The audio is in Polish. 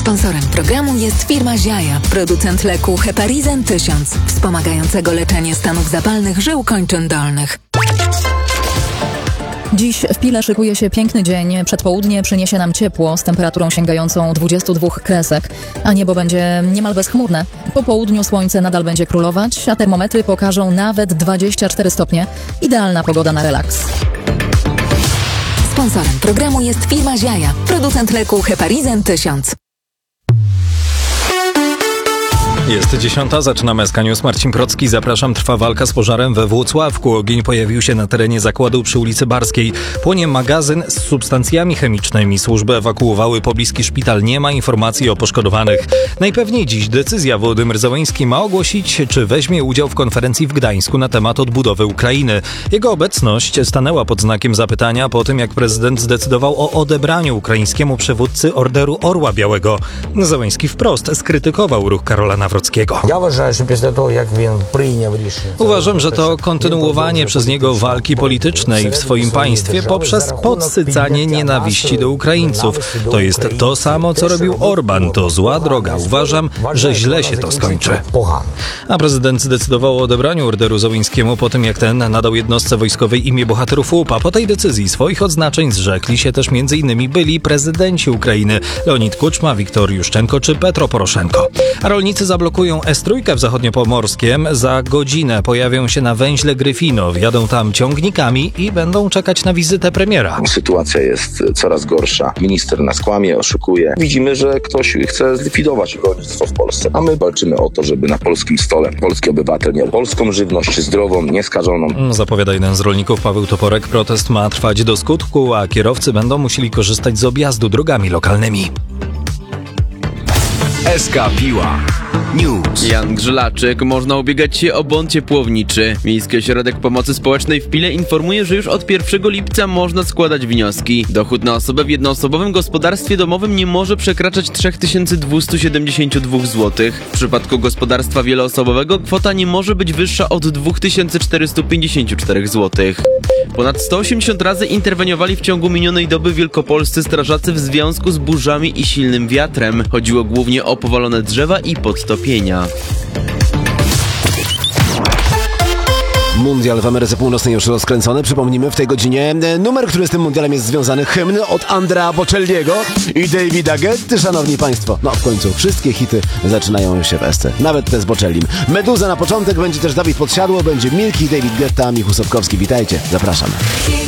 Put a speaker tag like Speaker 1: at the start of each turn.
Speaker 1: Sponsorem programu jest firma Ziaja, producent leku Heparizen 1000, wspomagającego leczenie stanów zapalnych żył kończyn dolnych.
Speaker 2: Dziś w Pile szykuje się piękny dzień. Przedpołudnie przyniesie nam ciepło z temperaturą sięgającą 22 kresek, a niebo będzie niemal bezchmurne. Po południu słońce nadal będzie królować, a termometry pokażą nawet 24 stopnie. Idealna pogoda na relaks.
Speaker 1: Sponsorem programu jest firma Ziaja, producent leku Heparizen 1000.
Speaker 3: Jest 10, zaczynamy SK News. Marcin Procki, zapraszam. Trwa walka z pożarem we Włocławku. Ogień pojawił się na terenie zakładu przy ulicy Barskiej. Płonie magazyn z substancjami chemicznymi. Służby ewakuowały pobliski szpital. Nie ma informacji o poszkodowanych. Najpewniej dziś decyzja. Wołodymyr Zełenski ma ogłosić, czy weźmie udział w konferencji w Gdańsku na temat odbudowy Ukrainy. Jego obecność stanęła pod znakiem zapytania po tym, jak prezydent zdecydował o odebraniu ukraińskiemu przywódcy Orderu Orła Białego. Zełenski wprost skrytykował ruch Karola Nawrockiego. Uważam, że to kontynuowanie przez niego walki politycznej w swoim państwie poprzez podsycanie nienawiści do Ukraińców. To jest to samo, co robił Orban. To zła droga. Uważam, że źle się to skończy. A prezydent zdecydował o odebraniu orderu Zełenskiemu po tym, jak ten nadał jednostce wojskowej imię bohaterów łupa. Po tej decyzji swoich odznaczeń zrzekli się też m.in. byli prezydenci Ukrainy Leonid Kuczma, Wiktor Juszczenko czy Petro Poroszenko. A rolnicy zablokują S3 w Zachodniopomorskiem. Za godzinę pojawią się na węźle Gryfinow. Jadą tam ciągnikami i będą czekać na wizytę premiera.
Speaker 4: Sytuacja jest coraz gorsza. Minister nas kłamie, oszukuje. Widzimy, że ktoś chce zlikwidować rolnictwo w Polsce. A my walczymy o to, żeby na polskim stole polski obywatel miał polską żywność, zdrową, nieskażoną.
Speaker 3: Zapowiada jeden z rolników, Paweł Toporek. Protest ma trwać do skutku, a kierowcy będą musieli korzystać z objazdu drogami lokalnymi.
Speaker 5: SK Piła News.
Speaker 6: Jan Grzelaczyk. Można ubiegać się o bon ciepłowniczy. Miejski Ośrodek Pomocy Społecznej w Pile informuje, że już od 1 lipca można składać wnioski. Dochód na osobę w jednoosobowym gospodarstwie domowym nie może przekraczać 3272 zł. W przypadku gospodarstwa wieloosobowego kwota nie może być wyższa od 2454 zł. Ponad 180 razy interweniowali w ciągu minionej doby wielkopolscy strażacy w związku z burzami i silnym wiatrem. Chodziło głównie o powalone drzewa i podtopienia.
Speaker 5: Mundial w Ameryce Północnej już rozkręcony. Przypomnijmy w tej godzinie numer, który z tym mundialem jest związany. Hymn od Andrea Bocelliego i Davida Guetty, szanowni państwo. No w końcu wszystkie hity zaczynają się w esce. Nawet te z Bocellim. Meduza na początek, będzie też Dawid Podsiadło, będzie Milki, David Guetta, Michu Sotkowski. Witajcie, zapraszam.